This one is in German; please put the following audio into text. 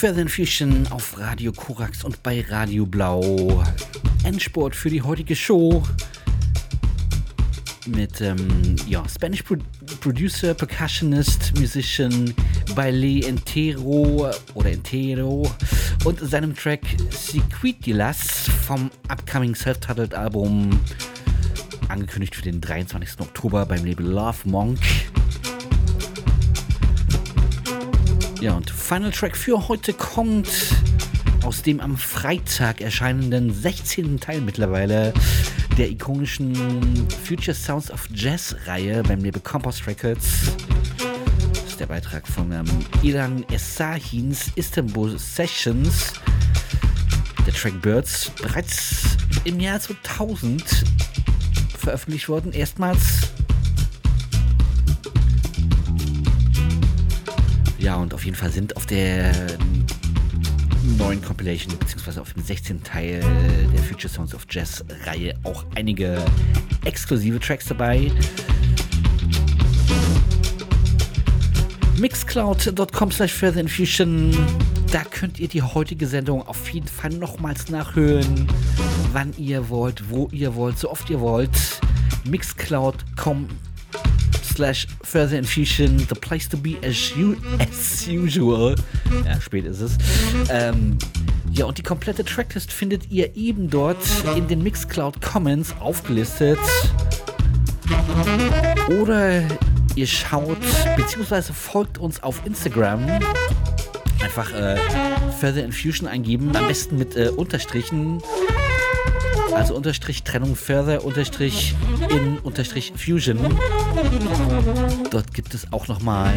Further Infusion auf Radio Korax und bei Radio Blau. Endspurt für die heutige Show mit Spanish Producer, Percussionist, Musician Baile Entero und seinem Track Sequitilas vom upcoming Self-Titled Album, angekündigt für den 23. Oktober beim Label Love Monk. Ja, und Final Track für heute kommt aus dem am Freitag erscheinenden 16. Teil mittlerweile der ikonischen Future Sounds of Jazz Reihe beim Label Compost Records. Das ist der Beitrag von Ilan Esahins Istanbul Sessions, der Track Birds, bereits im Jahr 2000 veröffentlicht worden, erstmals. Ja, und auf jeden Fall sind auf der neuen Compilation beziehungsweise auf dem 16. Teil der Future Sounds of Jazz Reihe auch einige exklusive Tracks dabei. Mixcloud.com/furtherinfusion, da könnt ihr die heutige Sendung auf jeden Fall nochmals nachhören, wann ihr wollt, wo ihr wollt, so oft ihr wollt. Mixcloud.com/furtherinfusion, the place to be as usual. Ja, spät ist es. Ja, und die komplette Tracklist findet ihr eben dort in den Mixcloud Comments aufgelistet. Oder ihr schaut bzw. folgt uns auf Instagram. Einfach Further Infusion eingeben, am besten mit Unterstrichen. Also Unterstrich-Trennung Further Unterstrich in Unterstrich Fusion. Dort gibt es auch nochmal